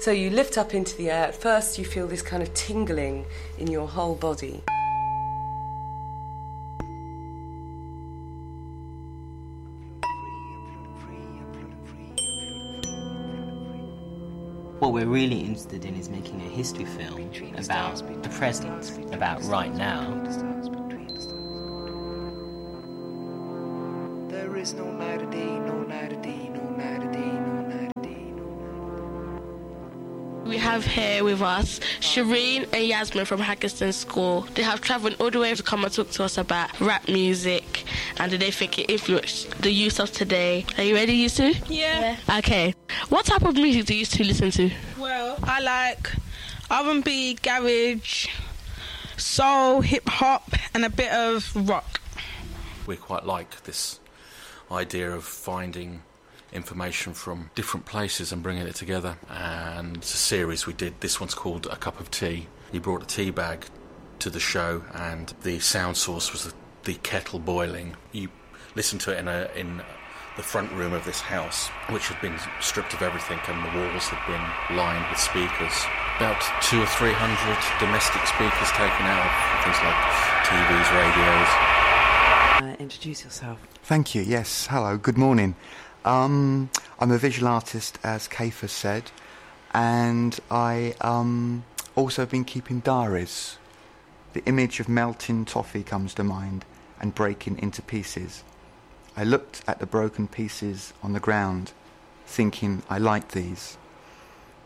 So you lift up into the air. At first you feel this kind of tingling in your whole body. What we're really interested in is making a history film about the present, about right now. There is no night or day, no night or day, no night or day, no night or day, no night. We have here with us Shireen and Yasmin from Haggerston School. They have travelled all the way to come and talk to us about rap music and do they think it influenced the youth of today. Are you ready, you two? Yeah. Okay. What type of music do you two listen to? Well, I like R&B, garage, soul, hip-hop and a bit of rock. We quite like this idea of finding information from different places and bringing it together. And it's a series we did. This one's called A Cup of Tea. He brought a tea bag to the show and the sound source was the kettle boiling. You listen to it in the front room of this house, which had been stripped of everything, and the walls had been lined with speakers. About 200 or 300 domestic speakers taken out of things like TVs, radios. Introduce yourself. Thank you. Yes. Hello. Good morning. I'm a visual artist, as Kaif has said, and I also been keeping diaries. The image of melting toffee comes to mind and breaking into pieces. I looked at the broken pieces on the ground, thinking I liked these.